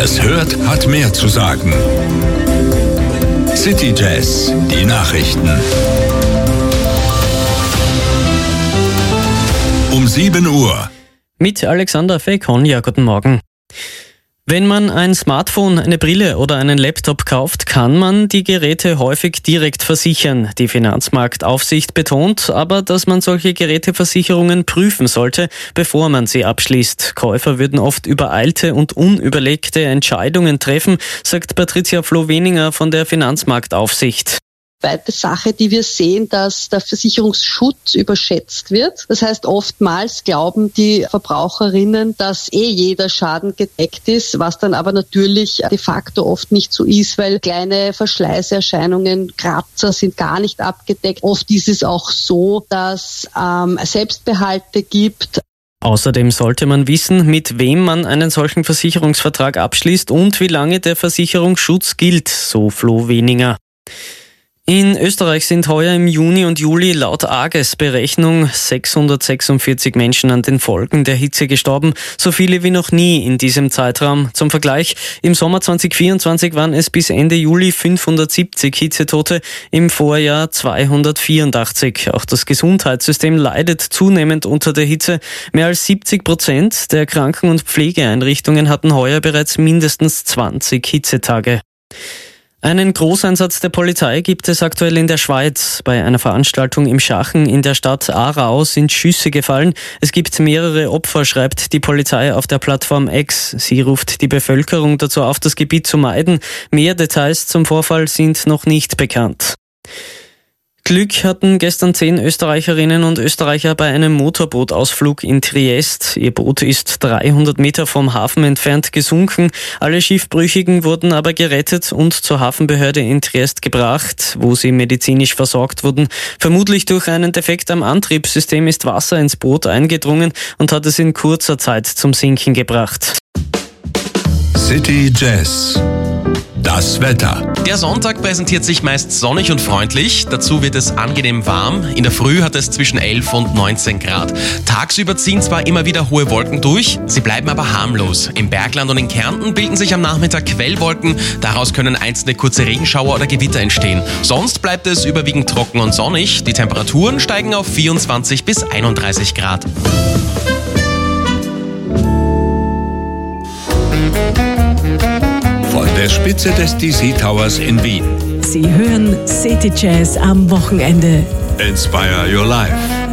es hört, hat mehr zu sagen. City Jazz, die Nachrichten. Um 7 Uhr. Mit Alexander Feikon, ja, guten Morgen. Wenn man ein Smartphone, eine Brille oder einen Laptop kauft, kann man die Geräte häufig direkt versichern. Die Finanzmarktaufsicht betont aber, dass man solche Geräteversicherungen prüfen sollte, bevor man sie abschließt. Käufer würden oft übereilte und unüberlegte Entscheidungen treffen, sagt Patricia Floh-Weninger von der Finanzmarktaufsicht. Zweite Sache, die wir sehen, dass der Versicherungsschutz überschätzt wird. Das heißt, oftmals glauben die Verbraucherinnen, dass jeder Schaden gedeckt ist, was dann aber natürlich de facto oft nicht so ist, weil kleine Verschleißerscheinungen, Kratzer sind gar nicht abgedeckt. Oft ist es auch so, dass Selbstbehalte gibt. Außerdem sollte man wissen, mit wem man einen solchen Versicherungsvertrag abschließt und wie lange der Versicherungsschutz gilt, so Floh-Weninger. In Österreich sind heuer im Juni und Juli laut AGES-Berechnung 646 Menschen an den Folgen der Hitze gestorben, so viele wie noch nie in diesem Zeitraum. Zum Vergleich, im Sommer 2024 waren es bis Ende Juli 570 Hitzetote, im Vorjahr 284. Auch das Gesundheitssystem leidet zunehmend unter der Hitze. Mehr als 70% der Kranken- und Pflegeeinrichtungen hatten heuer bereits mindestens 20 Hitzetage. Einen Großeinsatz der Polizei gibt es aktuell in der Schweiz. Bei einer Veranstaltung im Schachen in der Stadt Aarau sind Schüsse gefallen. Es gibt mehrere Opfer, schreibt die Polizei auf der Plattform X. Sie ruft die Bevölkerung dazu auf, das Gebiet zu meiden. Mehr Details zum Vorfall sind noch nicht bekannt. Glück hatten gestern 10 Österreicherinnen und Österreicher bei einem Motorbootausflug in Triest. Ihr Boot ist 300 Meter vom Hafen entfernt gesunken. Alle Schiffbrüchigen wurden aber gerettet und zur Hafenbehörde in Triest gebracht, wo sie medizinisch versorgt wurden. Vermutlich durch einen Defekt am Antriebssystem ist Wasser ins Boot eingedrungen und hat es in kurzer Zeit zum Sinken gebracht. City Jazz. Das Wetter. Der Sonntag präsentiert sich meist sonnig und freundlich. Dazu wird es angenehm warm. In der Früh hat es zwischen 11 und 19 Grad. Tagsüber ziehen zwar immer wieder hohe Wolken durch, sie bleiben aber harmlos. Im Bergland und in Kärnten bilden sich am Nachmittag Quellwolken. Daraus können einzelne kurze Regenschauer oder Gewitter entstehen. Sonst bleibt es überwiegend trocken und sonnig. Die Temperaturen steigen auf 24 bis 31 Grad. Von der Spitze des DC Towers in Wien. Sie hören City Jazz am Wochenende. Inspire your life.